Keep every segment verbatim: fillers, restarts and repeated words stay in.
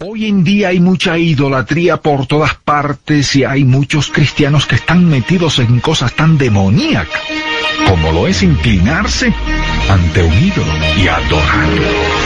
Hoy en día hay mucha idolatría por todas partes y hay muchos cristianos que están metidos en cosas tan demoníacas como lo es inclinarse ante un ídolo y adorarlo.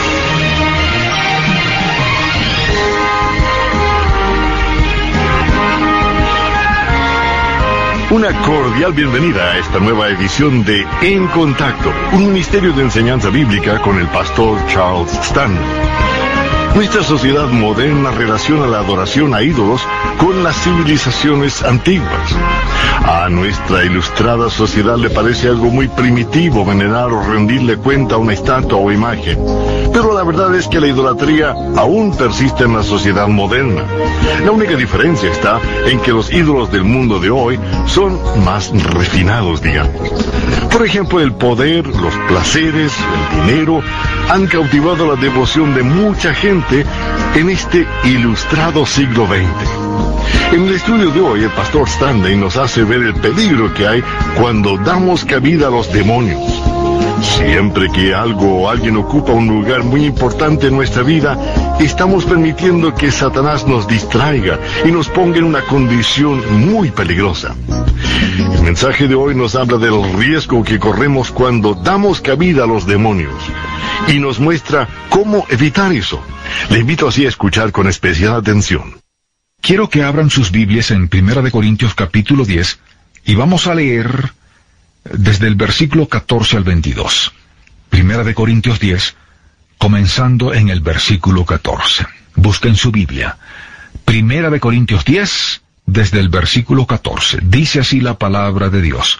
Una cordial bienvenida a esta nueva edición de En Contacto, un ministerio de enseñanza bíblica con el pastor Charles Stanley. Nuestra sociedad moderna relaciona la adoración a ídolos con las civilizaciones antiguas. A nuestra ilustrada sociedad le parece algo muy primitivo venerar o rendirle cuenta a una estatua o imagen. Pero la verdad es que la idolatría aún persiste en la sociedad moderna. La única diferencia está en que los ídolos del mundo de hoy son más refinados, digamos. Por ejemplo, el poder, los placeres, el dinero han cautivado la devoción de mucha gente en este ilustrado siglo veinte. En el estudio de hoy, el pastor Stanley nos hace ver el peligro que hay cuando damos cabida a los demonios. Siempre que algo o alguien ocupa un lugar muy importante en nuestra vida, estamos permitiendo que Satanás nos distraiga y nos ponga en una condición muy peligrosa. El mensaje de hoy nos habla del riesgo que corremos cuando damos cabida a los demonios y nos muestra cómo evitar eso. Le invito así a escuchar con especial atención. Quiero que abran sus Biblias en Primera de Corintios capítulo diez y vamos a leer desde el versículo catorce al veintidós. Primera de Corintios diez, comenzando en el versículo catorce. Busquen su Biblia. Primera de Corintios diez, desde el versículo catorce. Dice así la palabra de Dios.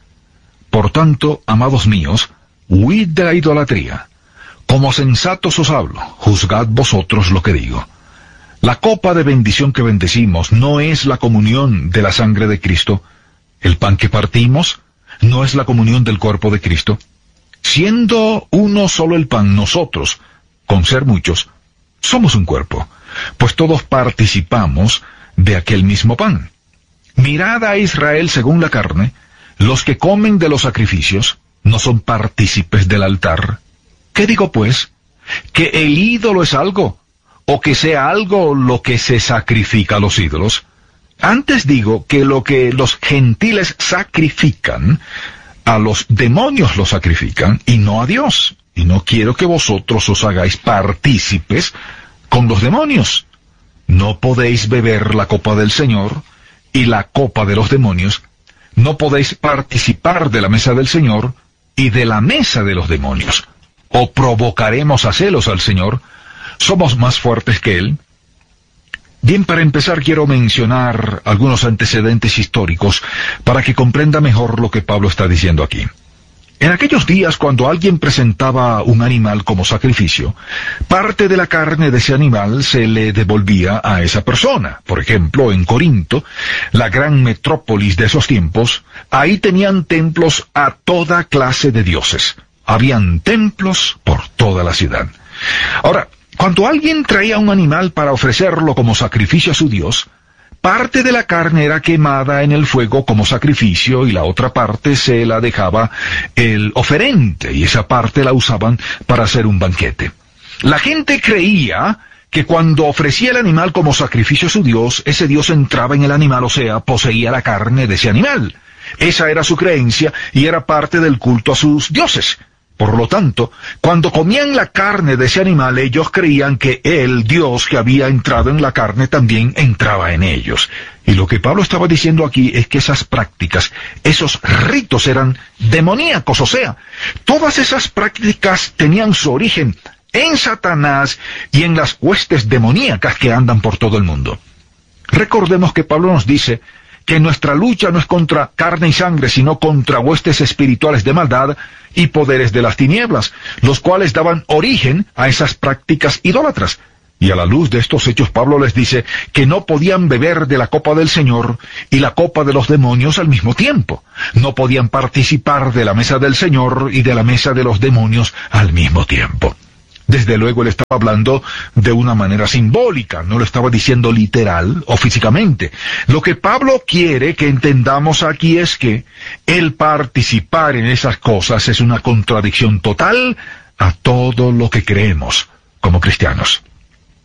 Por tanto, amados míos, huid de la idolatría. Como sensatos os hablo, juzgad vosotros lo que digo. La copa de bendición que bendecimos no es la comunión de la sangre de Cristo. El pan que partimos no es la comunión del cuerpo de Cristo. Siendo uno solo el pan, nosotros, con ser muchos, somos un cuerpo, pues todos participamos de aquel mismo pan. Mirad a Israel según la carne, los que comen de los sacrificios no son partícipes del altar. ¿Qué digo pues? ¿Que el ídolo es algo? ¿O que sea algo lo que se sacrifica a los ídolos? Antes digo que lo que los gentiles sacrifican, a los demonios lo sacrifican, y no a Dios. Y no quiero que vosotros os hagáis partícipes con los demonios. No podéis beber la copa del Señor y la copa de los demonios. No podéis participar de la mesa del Señor y de la mesa de los demonios. ¿O provocaremos a celos al Señor? ¿Somos más fuertes que Él? Bien, para empezar quiero mencionar algunos antecedentes históricos para que comprenda mejor lo que Pablo está diciendo aquí. En aquellos días, cuando alguien presentaba un animal como sacrificio, parte de la carne de ese animal se le devolvía a esa persona. Por ejemplo, en Corinto, la gran metrópolis de esos tiempos, ahí tenían templos a toda clase de dioses. Habían templos por toda la ciudad. Ahora, cuando alguien traía un animal para ofrecerlo como sacrificio a su Dios, parte de la carne era quemada en el fuego como sacrificio y la otra parte se la dejaba el oferente y esa parte la usaban para hacer un banquete. La gente creía que cuando ofrecía el animal como sacrificio a su Dios, ese Dios entraba en el animal, o sea, poseía la carne de ese animal. Esa era su creencia y era parte del culto a sus dioses. Por lo tanto, cuando comían la carne de ese animal, ellos creían que el Dios que había entrado en la carne también entraba en ellos. Y lo que Pablo estaba diciendo aquí es que esas prácticas, esos ritos eran demoníacos, o sea, todas esas prácticas tenían su origen en Satanás y en las huestes demoníacas que andan por todo el mundo. Recordemos que Pablo nos dice que nuestra lucha no es contra carne y sangre, sino contra huestes espirituales de maldad y poderes de las tinieblas, los cuales daban origen a esas prácticas idólatras. Y a la luz de estos hechos, Pablo les dice que no podían beber de la copa del Señor y la copa de los demonios al mismo tiempo. No podían participar de la mesa del Señor y de la mesa de los demonios al mismo tiempo. Desde luego él estaba hablando de una manera simbólica, no lo estaba diciendo literal o físicamente. Lo que Pablo quiere que entendamos aquí es que el participar en esas cosas es una contradicción total a todo lo que creemos como cristianos.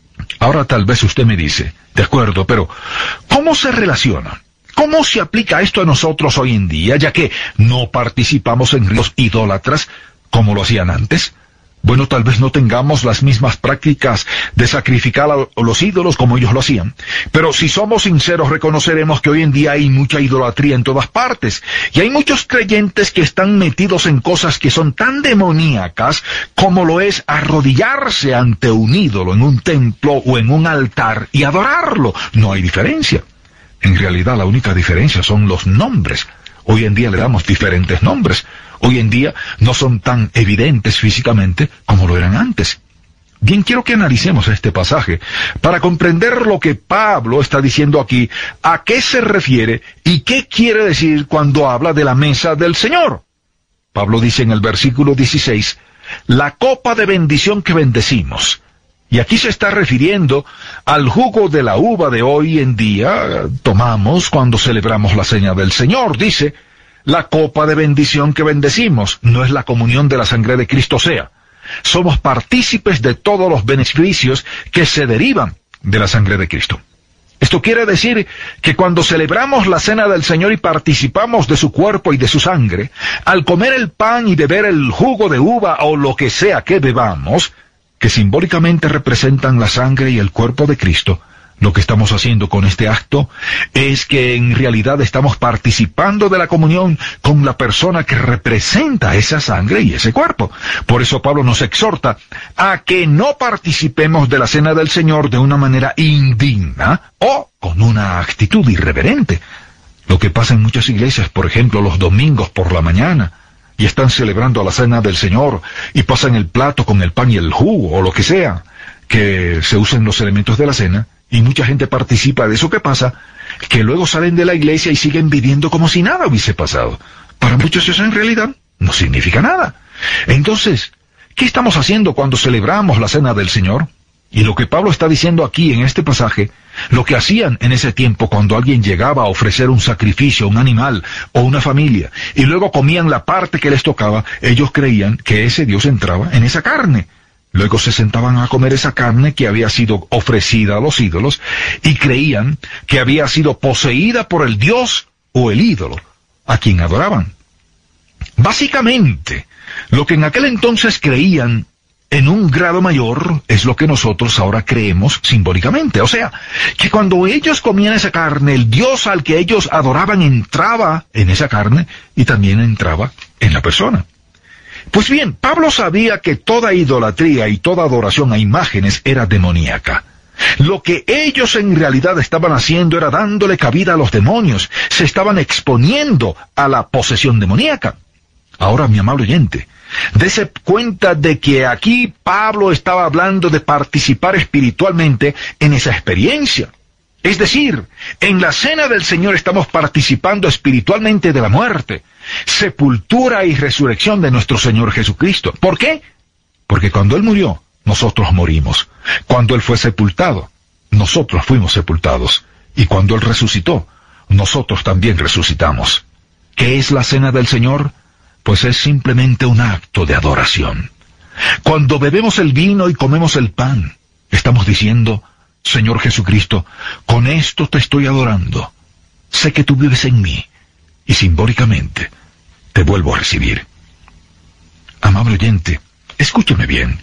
Ahora tal vez usted me dice, de acuerdo, pero ¿cómo se relaciona? ¿Cómo se aplica esto a nosotros hoy en día, ya que no participamos en ritos idólatras como lo hacían antes? Bueno, tal vez no tengamos las mismas prácticas de sacrificar a los ídolos como ellos lo hacían, pero si somos sinceros reconoceremos que hoy en día hay mucha idolatría en todas partes, y hay muchos creyentes que están metidos en cosas que son tan demoníacas como lo es arrodillarse ante un ídolo en un templo o en un altar y adorarlo. No hay diferencia. En realidad la única diferencia son los nombres. Hoy en día le damos diferentes nombres. Hoy en día no son tan evidentes físicamente como lo eran antes. Bien, quiero que analicemos este pasaje para comprender lo que Pablo está diciendo aquí, a qué se refiere y qué quiere decir cuando habla de la mesa del Señor. Pablo dice en el versículo dieciséis, la copa de bendición que bendecimos. Y aquí se está refiriendo al jugo de la uva de hoy en día, tomamos cuando celebramos la cena del Señor. Dice, la copa de bendición que bendecimos no es la comunión de la sangre de Cristo sea. Somos partícipes de todos los beneficios que se derivan de la sangre de Cristo. Esto quiere decir que cuando celebramos la cena del Señor y participamos de su cuerpo y de su sangre, al comer el pan y beber el jugo de uva o lo que sea que bebamos, que simbólicamente representan la sangre y el cuerpo de Cristo, lo que estamos haciendo con este acto es que en realidad estamos participando de la comunión con la persona que representa esa sangre y ese cuerpo. Por eso Pablo nos exhorta a que no participemos de la cena del Señor de una manera indigna o con una actitud irreverente. Lo que pasa en muchas iglesias, por ejemplo, los domingos por la mañana, y están celebrando la cena del Señor, y pasan el plato con el pan y el jugo, o lo que sea, que se usen los elementos de la cena, y mucha gente participa de eso. Que pasa, que luego salen de la iglesia y siguen viviendo como si nada hubiese pasado. Para muchos eso en realidad no significa nada. Entonces, ¿qué estamos haciendo cuando celebramos la cena del Señor? Y lo que Pablo está diciendo aquí en este pasaje, lo que hacían en ese tiempo cuando alguien llegaba a ofrecer un sacrificio, un animal o una familia, y luego comían la parte que les tocaba, ellos creían que ese Dios entraba en esa carne. Luego se sentaban a comer esa carne que había sido ofrecida a los ídolos, y creían que había sido poseída por el Dios o el ídolo a quien adoraban. Básicamente, lo que en aquel entonces creían en un grado mayor es lo que nosotros ahora creemos simbólicamente. O sea, que cuando ellos comían esa carne, el Dios al que ellos adoraban entraba en esa carne y también entraba en la persona. Pues bien, Pablo sabía que toda idolatría y toda adoración a imágenes era demoníaca. Lo que ellos en realidad estaban haciendo era dándole cabida a los demonios, se estaban exponiendo a la posesión demoníaca. Ahora, mi amable oyente, dése cuenta de que aquí Pablo estaba hablando de participar espiritualmente en esa experiencia. Es decir, en la cena del Señor estamos participando espiritualmente de la muerte, sepultura y resurrección de nuestro Señor Jesucristo. ¿Por qué? Porque cuando Él murió, nosotros morimos. Cuando Él fue sepultado, nosotros fuimos sepultados. Y cuando Él resucitó, nosotros también resucitamos. ¿Qué es la cena del Señor? Pues es simplemente un acto de adoración. Cuando bebemos el vino y comemos el pan, estamos diciendo, Señor Jesucristo, con esto te estoy adorando. Sé que tú vives en mí, y simbólicamente te vuelvo a recibir. Amable oyente, escúcheme bien.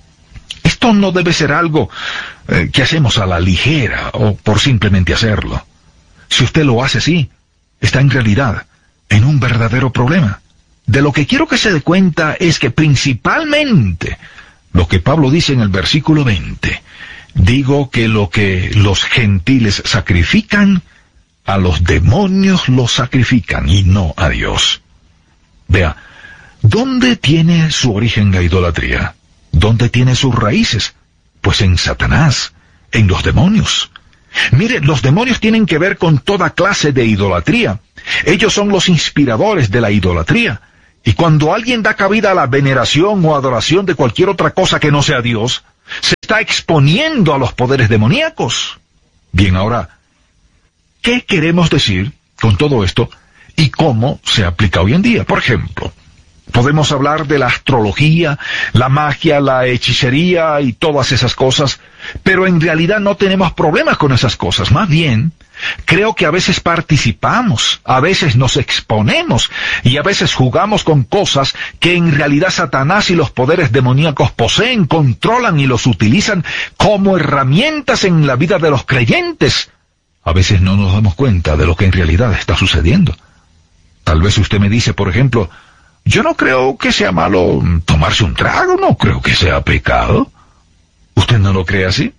Esto no debe ser algo eh, que hacemos a la ligera o por simplemente hacerlo. Si usted lo hace así, está en realidad en un verdadero problema. De lo que quiero que se dé cuenta es que principalmente lo que Pablo dice en el versículo veinte, digo que lo que los gentiles sacrifican, a los demonios los sacrifican y no a Dios. Vea, ¿dónde tiene su origen la idolatría? ¿Dónde tiene sus raíces? Pues en Satanás, en los demonios. Mire, los demonios tienen que ver con toda clase de idolatría. Ellos son los inspiradores de la idolatría. Y cuando alguien da cabida a la veneración o adoración de cualquier otra cosa que no sea Dios, se está exponiendo a los poderes demoníacos. Bien, ahora, ¿qué queremos decir con todo esto y cómo se aplica hoy en día? Por ejemplo, Podemos hablar de la astrología, la magia, la hechicería y todas esas cosas, pero en realidad no tenemos problemas con esas cosas. Más bien, creo que a veces participamos, a veces nos exponemos y a veces jugamos con cosas que en realidad Satanás y los poderes demoníacos poseen, controlan y los utilizan como herramientas en la vida de los creyentes. A veces no nos damos cuenta de lo que en realidad está sucediendo. Tal vez usted me dice, por ejemplo, yo no creo que sea malo tomarse un trago, no creo que sea pecado. ¿Usted no lo cree así?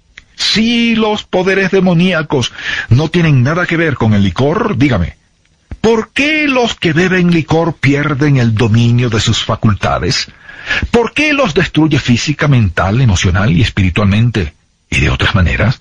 Si los poderes demoníacos no tienen nada que ver con el licor, dígame, ¿por qué los que beben licor pierden el dominio de sus facultades? ¿Por qué los destruye física, mental, emocional y espiritualmente y de otras maneras?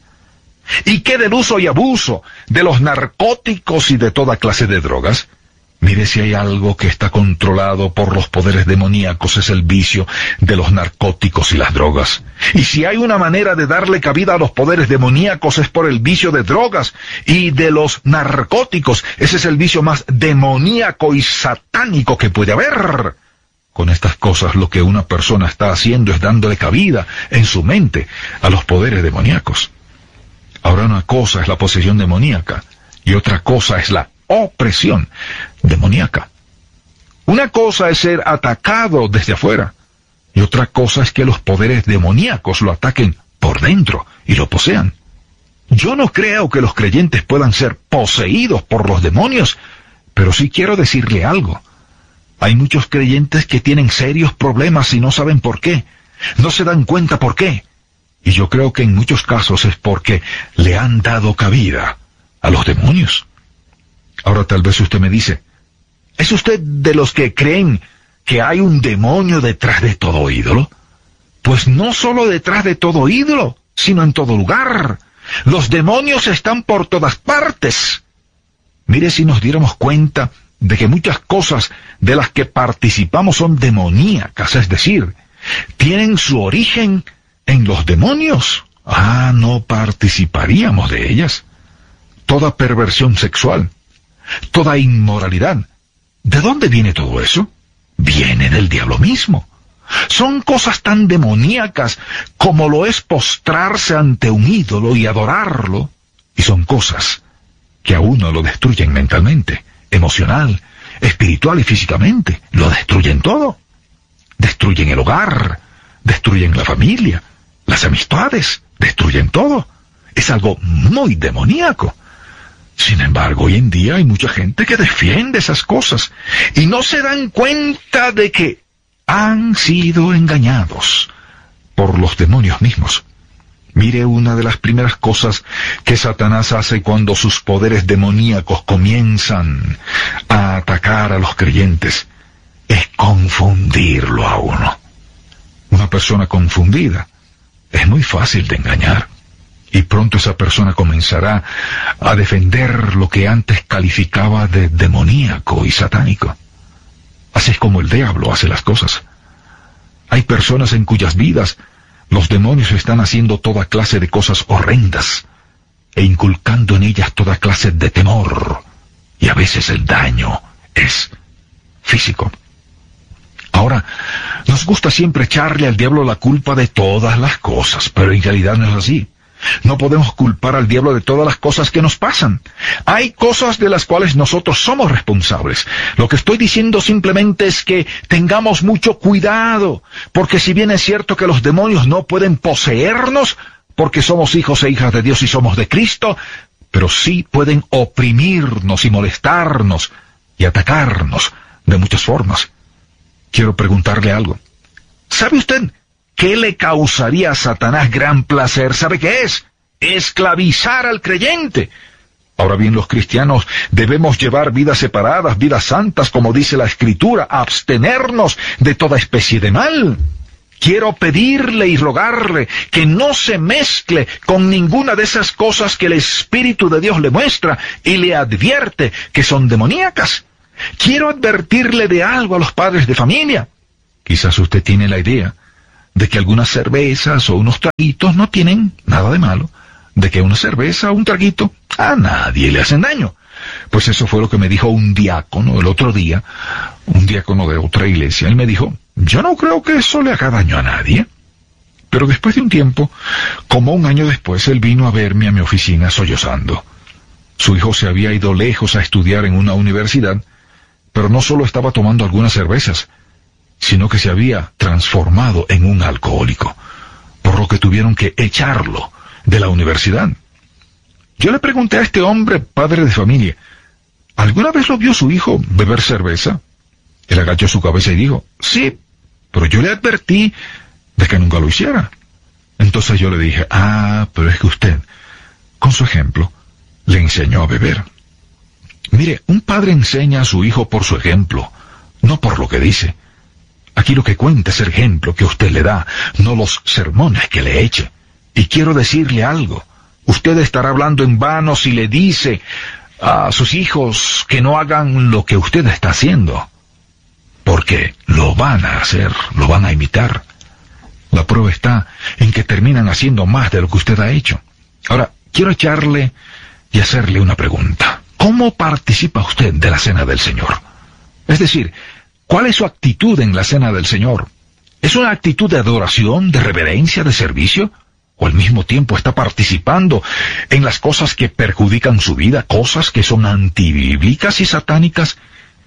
¿Y qué del uso y abuso de los narcóticos y de toda clase de drogas? Mire, si hay algo que está controlado por los poderes demoníacos es el vicio de los narcóticos y las drogas. Y si hay una manera de darle cabida a los poderes demoníacos es por el vicio de drogas y de los narcóticos. Ese es el vicio más demoníaco y satánico que puede haber. Con estas cosas lo que una persona está haciendo es dándole cabida en su mente a los poderes demoníacos. Ahora, una cosa es la posesión demoníaca y otra cosa es la opresión demoníaca. Una cosa es ser atacado desde afuera y otra cosa es que los poderes demoníacos lo ataquen por dentro y lo posean. Yo no creo que los creyentes puedan ser poseídos por los demonios, pero sí quiero decirle algo. Hay muchos creyentes que tienen serios problemas y no saben por qué, no se dan cuenta por qué, y yo creo que en muchos casos es porque le han dado cabida a los demonios. Ahora tal vez usted me dice, ¿es usted de los que creen que hay un demonio detrás de todo ídolo? Pues no solo detrás de todo ídolo, sino en todo lugar. Los demonios están por todas partes. Mire, si nos diéramos cuenta de que muchas cosas de las que participamos son demoníacas, es decir, tienen su origen en los demonios, ah, no participaríamos de ellas. Toda perversión sexual, toda inmoralidad, ¿de dónde viene todo eso? Viene del diablo mismo. Son cosas tan demoníacas como lo es postrarse ante un ídolo y adorarlo, y son cosas que a uno lo destruyen mentalmente, emocional, espiritual y físicamente. Lo destruyen todo. Destruyen el hogar, destruyen la familia, las amistades, destruyen todo. Es algo muy demoníaco. Sin embargo, hoy en día hay mucha gente que defiende esas cosas y no se dan cuenta de que han sido engañados por los demonios mismos. Mire, una de las primeras cosas que Satanás hace cuando sus poderes demoníacos comienzan a atacar a los creyentes es confundirlo a uno. Una persona confundida es muy fácil de engañar. Y pronto esa persona comenzará a defender lo que antes calificaba de demoníaco y satánico. Así es como el diablo hace las cosas. Hay personas en cuyas vidas los demonios están haciendo toda clase de cosas horrendas e inculcando en ellas toda clase de temor. Y a veces el daño es físico. Ahora, nos gusta siempre echarle al diablo la culpa de todas las cosas, pero en realidad no es así. No podemos culpar al diablo de todas las cosas que nos pasan. Hay cosas de las cuales nosotros somos responsables. Lo que estoy diciendo simplemente es que tengamos mucho cuidado, porque si bien es cierto que los demonios no pueden poseernos, porque somos hijos e hijas de Dios y somos de Cristo, pero sí pueden oprimirnos y molestarnos y atacarnos de muchas formas. Quiero preguntarle algo. ¿Sabe usted qué le causaría a Satanás gran placer? ¿Sabe qué es? Esclavizar al creyente. Ahora bien, los cristianos debemos llevar vidas separadas, vidas santas, como dice la Escritura, abstenernos de toda especie de mal. Quiero pedirle y rogarle que no se mezcle con ninguna de esas cosas que el Espíritu de Dios le muestra y le advierte que son demoníacas. Quiero advertirle de algo a los padres de familia. Quizás usted tiene la idea de que algunas cervezas o unos traguitos no tienen nada de malo, de que una cerveza o un traguito a nadie le hacen daño. Pues eso fue lo que me dijo un diácono el otro día, un diácono de otra iglesia. Él me dijo, yo no creo que eso le haga daño a nadie. Pero después de un tiempo, como un año después, él vino a verme a mi oficina sollozando. Su hijo se había ido lejos a estudiar en una universidad, pero no solo estaba tomando algunas cervezas, sino que se había transformado en un alcohólico, por lo que tuvieron que echarlo de la universidad. Yo le pregunté a este hombre, padre de familia, ¿alguna vez lo vio su hijo beber cerveza? Él agachó su cabeza y dijo, sí, pero yo le advertí de que nunca lo hiciera. Entonces yo le dije, ah, pero es que usted, con su ejemplo, le enseñó a beber. Mire, un padre enseña a su hijo por su ejemplo, no por lo que dice. Aquí lo que cuenta es el ejemplo que usted le da, no los sermones que le eche. Y quiero decirle algo, usted estará hablando en vano si le dice a sus hijos que no hagan lo que usted está haciendo, porque lo van a hacer, lo van a imitar. La prueba está en que terminan haciendo más de lo que usted ha hecho. Ahora, quiero echarle y hacerle una pregunta. ¿Cómo participa usted de la Cena del Señor? Es decir, ¿cuál es su actitud en la Cena del Señor? ¿Es una actitud de adoración, de reverencia, de servicio? ¿O al mismo tiempo está participando en las cosas que perjudican su vida, cosas que son antibíblicas y satánicas?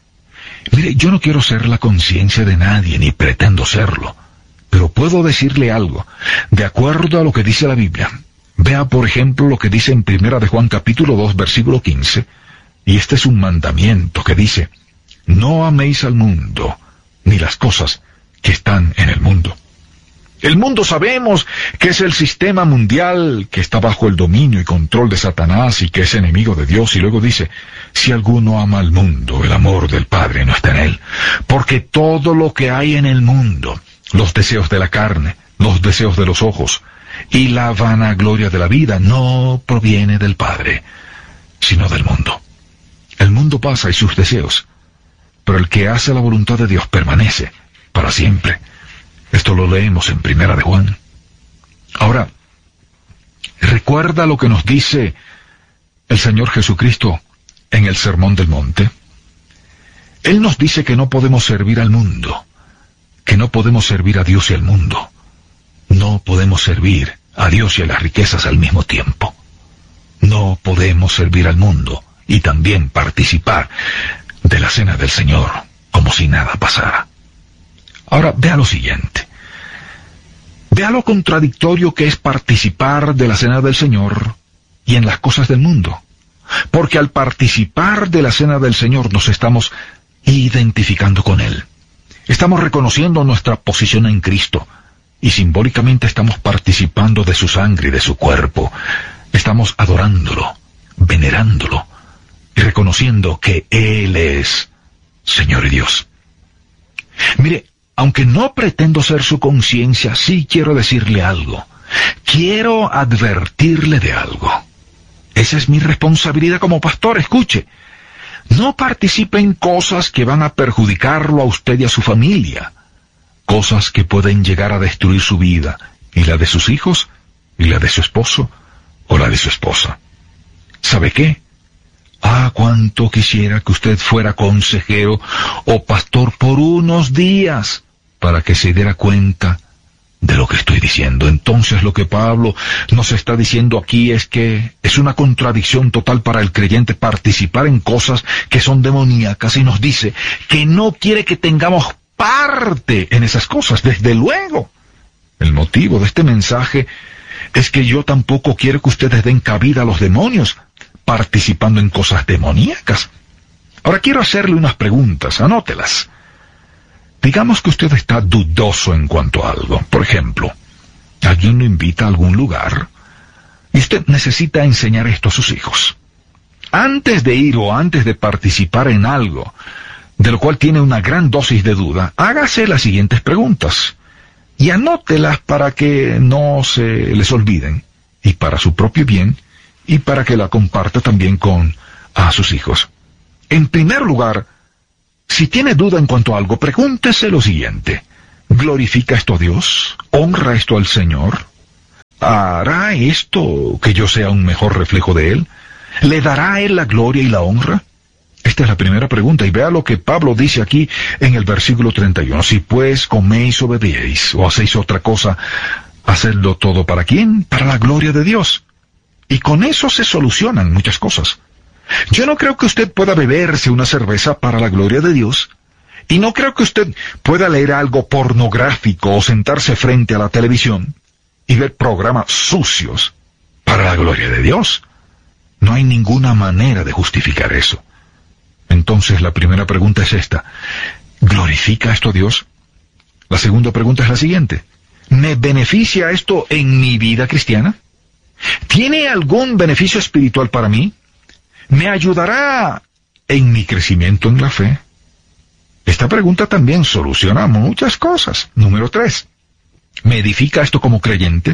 Mire, yo no quiero ser la conciencia de nadie, ni pretendo serlo. Pero puedo decirle algo, de acuerdo a lo que dice la Biblia. Vea, por ejemplo, lo que dice en Primera de Juan capítulo dos, versículo quince, y este es un mandamiento que dice, no améis al mundo, ni las cosas que están en el mundo. El mundo sabemos que es el sistema mundial que está bajo el dominio y control de Satanás y que es enemigo de Dios, y luego dice, si alguno ama al mundo, el amor del Padre no está en él, porque todo lo que hay en el mundo, los deseos de la carne, los deseos de los ojos y la vanagloria de la vida no proviene del Padre, sino del mundo. El mundo pasa y sus deseos, pero el que hace la voluntad de Dios permanece para siempre. Esto lo leemos en Primera de Juan. Ahora, ¿recuerda lo que nos dice el Señor Jesucristo en el Sermón del Monte? Él nos dice que no podemos servir al mundo, que no podemos servir a Dios y al mundo. No podemos servir a Dios y a las riquezas al mismo tiempo. No podemos servir al mundo y también participar de la Cena del Señor como si nada pasara. Ahora, vea lo siguiente. Vea lo contradictorio que es participar de la Cena del Señor y en las cosas del mundo. Porque al participar de la Cena del Señor nos estamos identificando con Él. Estamos reconociendo nuestra posición en Cristo y simbólicamente estamos participando de su sangre y de su cuerpo. Estamos adorándolo, venerándolo y reconociendo que Él es Señor y Dios. Mire, aunque no pretendo ser su conciencia, sí quiero decirle algo. Quiero advertirle de algo. Esa es mi responsabilidad como pastor, escuche. No participe en cosas que van a perjudicarlo a usted y a su familia. Cosas que pueden llegar a destruir su vida, y la de sus hijos, y la de su esposo, o la de su esposa. ¿Sabe qué? Ah, cuánto quisiera que usted fuera consejero o pastor por unos días, para que se diera cuenta de lo que estoy diciendo. Entonces lo que Pablo nos está diciendo aquí es que es una contradicción total para el creyente participar en cosas que son demoníacas, y nos dice que no quiere que tengamos parte en esas cosas, desde luego. El motivo de este mensaje es que yo tampoco quiero que ustedes den cabida a los demonios participando en cosas demoníacas. Ahora quiero hacerle unas preguntas, anótelas. Digamos que usted está dudoso en cuanto a algo. Por ejemplo, alguien lo invita a algún lugar y usted necesita enseñar esto a sus hijos. Antes de ir o antes de participar en algo de lo cual tiene una gran dosis de duda, hágase las siguientes preguntas y anótelas para que no se les olviden, y para su propio bien, y para que la comparta también con a sus hijos. En primer lugar, si tiene duda en cuanto a algo, pregúntese lo siguiente: ¿glorifica esto a Dios? ¿Honra esto al Señor? ¿Hará esto que yo sea un mejor reflejo de Él? ¿Le dará a Él la gloria y la honra? Esta es la primera pregunta, y vea lo que Pablo dice aquí en el versículo treinta y uno. Si pues coméis o bebéis, o hacéis otra cosa, hacedlo todo ¿para quién? Para la gloria de Dios. Y con eso se solucionan muchas cosas. Yo no creo que usted pueda beberse una cerveza para la gloria de Dios, y no creo que usted pueda leer algo pornográfico o sentarse frente a la televisión y ver programas sucios para la gloria de Dios. No hay ninguna manera de justificar eso. Entonces la primera pregunta es esta: ¿glorifica esto a Dios? La segunda pregunta es la siguiente: ¿me beneficia esto en mi vida cristiana? ¿Tiene algún beneficio espiritual para mí? ¿Me ayudará en mi crecimiento en la fe? Esta pregunta también soluciona muchas cosas. Número tres: ¿me edifica esto como creyente?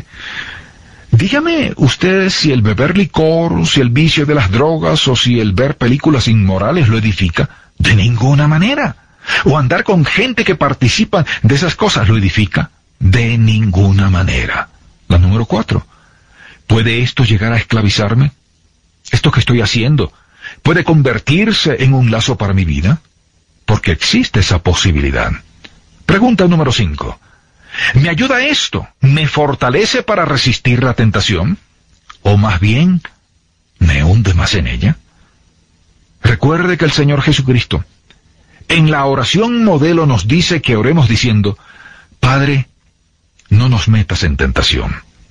Dígame usted si el beber licor, si el vicio de las drogas o si el ver películas inmorales lo edifica. De ninguna manera. O andar con gente que participa de esas cosas lo edifica. De ninguna manera. La número cuatro: ¿puede esto llegar a esclavizarme? ¿Esto que estoy haciendo puede convertirse en un lazo para mi vida? Porque existe esa posibilidad. Pregunta número cinco: ¿me ayuda esto? ¿Me fortalece para resistir la tentación? ¿O más bien, me hunde más en ella? Recuerde que el Señor Jesucristo, en la oración modelo, nos dice que oremos diciendo: Padre, no nos metas en tentación.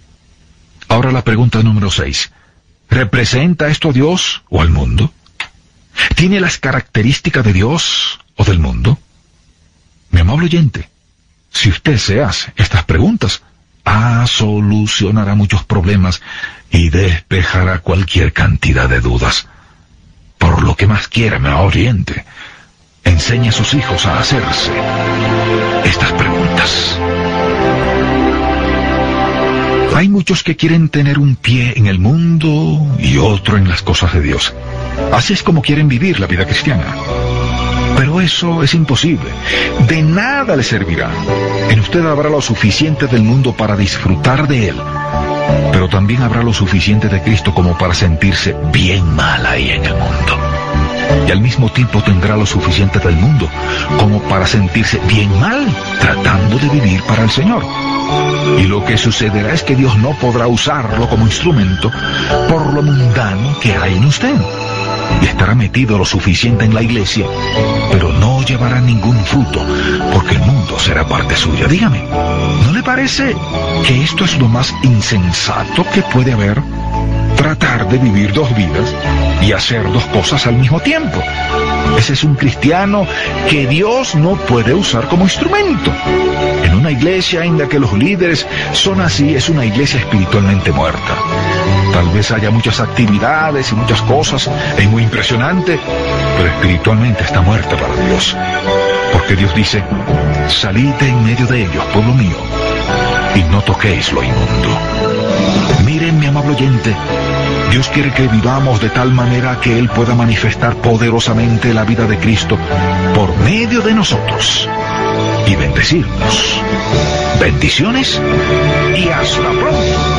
Ahora la pregunta número seis: ¿representa esto a Dios o al mundo? ¿Tiene las características de Dios o del mundo? Mi amable oyente, si usted se hace estas preguntas, ah, solucionará muchos problemas y despejará cualquier cantidad de dudas. Por lo que más quiera, mi amable oyente, enseñe a sus hijos a hacerse estas preguntas. Hay muchos que quieren tener un pie en el mundo y otro en las cosas de Dios. Así es como quieren vivir la vida cristiana. Pero eso es imposible. De nada le servirá. En usted habrá lo suficiente del mundo para disfrutar de él, pero también habrá lo suficiente de Cristo como para sentirse bien mal ahí en el mundo. Y al mismo tiempo tendrá lo suficiente del mundo como para sentirse bien mal tratando de vivir para el Señor. Y lo que sucederá es que Dios no podrá usarlo como instrumento por lo mundano que hay en usted. Y estará metido lo suficiente en la iglesia, pero no llevará ningún fruto, porque el mundo será parte suya. Dígame, ¿no le parece que esto es lo más insensato que puede haber? Tratar de vivir dos vidas y hacer dos cosas al mismo tiempo. Ese es un cristiano que Dios no puede usar como instrumento. En una iglesia en la que los líderes son así, es una iglesia espiritualmente muerta. Tal vez haya muchas actividades y muchas cosas, es muy impresionante, pero espiritualmente está muerta para Dios. Porque Dios dice: salid de en medio de ellos, pueblo mío, y no toquéis lo inmundo. Miren, mi amable oyente, Dios quiere que vivamos de tal manera que Él pueda manifestar poderosamente la vida de Cristo por medio de nosotros y bendecirnos. Bendiciones y hasta pronto.